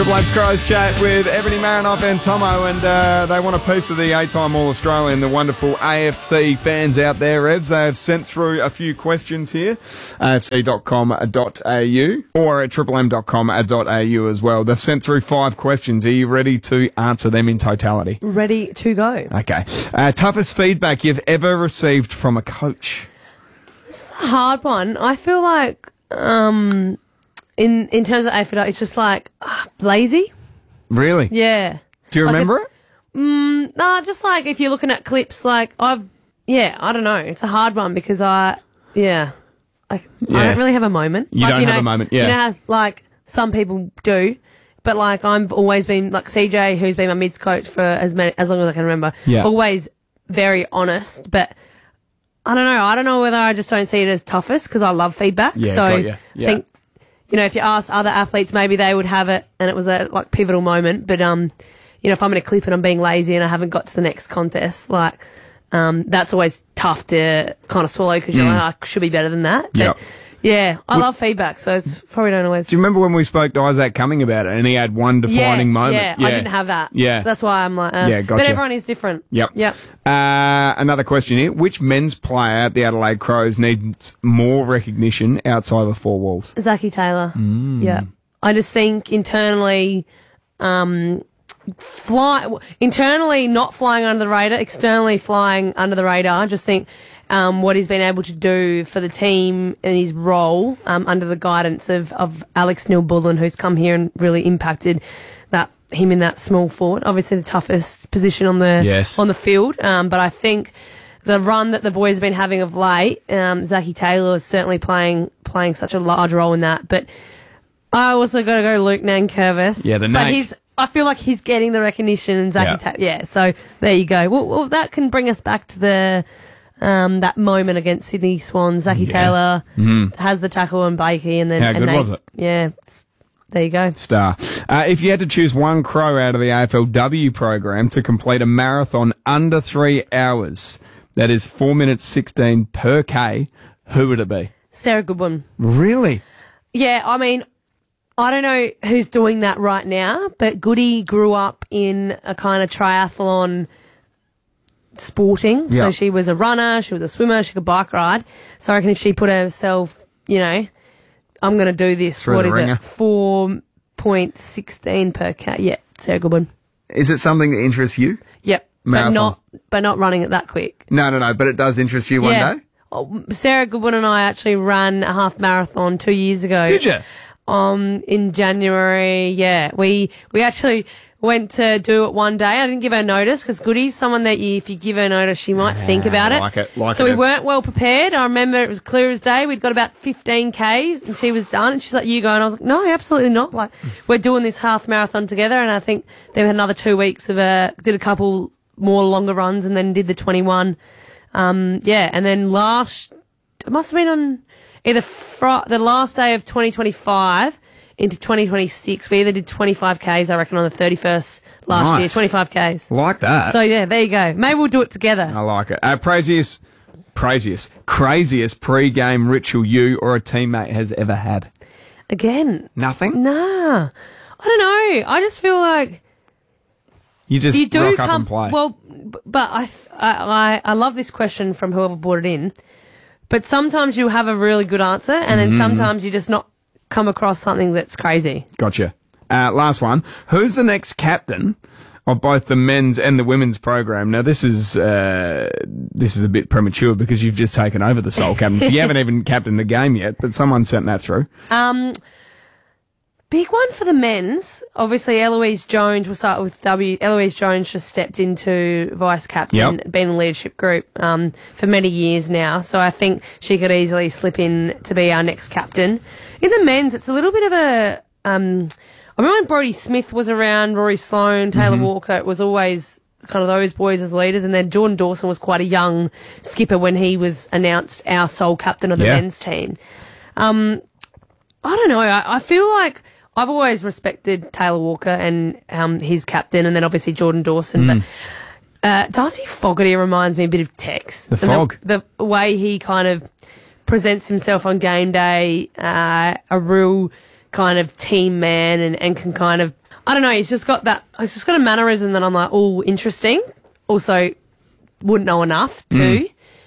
Triple M's Crows chat with Ebony Marinoff and Tomo, and they want a piece of the 8-time All-Australian, the wonderful AFC fans out there, Rebs. They have sent through a few questions here, afc.com.au or at triplem.com.au as well. They've sent through 5 questions. Are you ready to answer them in totality? Ready to go. Okay. Toughest feedback you've ever received from a coach? It's a hard one. I feel like... In terms of AFL, it's just like lazy. Really? Yeah. Do you remember it? Nah, just like if you're looking at clips, like I don't know. It's a hard one because I don't really have a moment. You don't have a moment, yeah. You know how like some people do, but like I've always been like CJ, who's been my mids coach for as long as I can remember. Yeah. Always very honest, but I don't know. I don't know whether I just don't see it as toughest because I love feedback. Yeah, so got you. Yeah. I think. You know, if you ask other athletes, maybe they would have it, and it was a like pivotal moment. But you know, if I'm in a clip and I'm being lazy and I haven't got to the next contest, like that's always tough to kind of swallow because you're like, I should be better than that. But Yep. yeah, I love feedback, so it's probably don't always. Do you remember when we spoke to Isaac Cumming about it and he had one defining moment? Yeah, I didn't have that. Yeah. That's why I'm like, Yeah, gotcha. But everyone is different. Yep. Yep. Another question here. Which men's player at the Adelaide Crows needs more recognition outside the 4 walls? Zachy Taylor. Yeah. I just think internally, internally not flying under the radar, externally flying under the radar. I just think what he's been able to do for the team in his role under the guidance of Alex Neil-Bullen, who's come here and really impacted him in that small forward. Obviously the toughest position on the field, but I think the run that the boys have been having of late, Zachy Taylor is certainly playing such a large role in that. But I also got to go Luke Nankervis. Yeah, the Nank. But I feel like he's getting the recognition, and Zachy Taylor. Yeah, so there you go. Well, that can bring us back to the that moment against Sydney Swans. Zachy Taylor has the tackle on Blakey, and then how good was it? Yeah, there you go. Star. If you had to choose one Crow out of the AFLW program to complete a marathon under 3 hours, that is 4 minutes 16 per K, who would it be? Sarah Goodwin. Really? Yeah, I mean, I don't know who's doing that right now, but Goody grew up in a kind of triathlon sporting. Yeah. So she was a runner, she was a swimmer, she could bike ride. So I reckon if she put herself, you know, I'm going to do this, Through what the is ringer. it, 4.16 per K. Yeah, Sarah Goodwin. Is it something that interests you? Yep. Marathon. But not running it that quick. No, but it does interest you one day? Oh, Sarah Goodwin and I actually ran a half marathon 2 years ago. Did you? In January, yeah. We actually went to do it one day. I didn't give her notice because Goody's someone that if you give her notice, she might think about it. So we weren't well prepared. I remember it was clear as day. We'd got about 15 Ks and she was done. And she's like, you go. And I was like, no, absolutely not. Like, we're doing this half marathon together. And I think they had another 2 weeks of did a couple more longer runs and then did the 21. And then it must have been on either the last day of 2025 into 2026. We either did 25 Ks, I reckon, on the 31st last year, 25 Ks. Like that. So, yeah, there you go. Maybe we'll do it together. I like it. Craziest pre-game ritual you or a teammate has ever had? Again. Nothing? Nah. I don't know. I just feel like You just rock up and play. Well, but I love this question from whoever brought it in. But sometimes you have a really good answer, and then sometimes you just not come across something that's crazy. Gotcha. Last one. Who's the next captain of both the men's and the women's program? Now, this is a bit premature because you've just taken over the sole captain. So you haven't even captained the game yet, but someone sent that through. Big one for the men's. Obviously, Eloise Jones, we'll start with Eloise Jones just stepped into vice captain, been in the leadership group for many years now. So I think she could easily slip in to be our next captain. In the men's, it's a little bit of a... I remember when Brodie Smith was around, Rory Sloane, Taylor Walker, it was always kind of those boys as leaders. And then Jordan Dawson was quite a young skipper when he was announced our sole captain of the men's team. I don't know. I feel like I've always respected Taylor Walker and his captain, and then obviously Jordan Dawson. But Darcy Fogarty reminds me a bit of Tex. The Fog. The way he kind of presents himself on game day, a real kind of team man, and can kind of, I don't know. He's just got a mannerism that I'm like, oh, interesting. Also, wouldn't know enough too.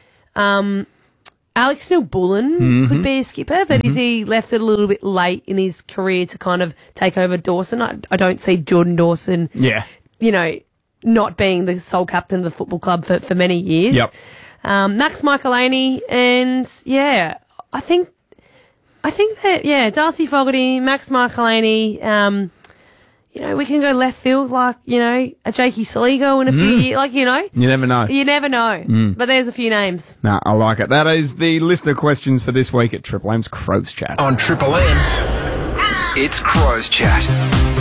Alex Neil-Bullen could be a skipper, but is he left it a little bit late in his career to kind of take over Dawson? I don't see Jordan Dawson, not being the sole captain of the football club for many years. Yep. Max Michelini, and I think that Darcy Fogarty, Max Michelini. We can go left field like, a Jakey Saligo in a few years. You never know. You never know. But there's a few names. No, I like it. That is the listener questions for this week at Triple M's Crows Chat. On Triple M, it's Crows Chat.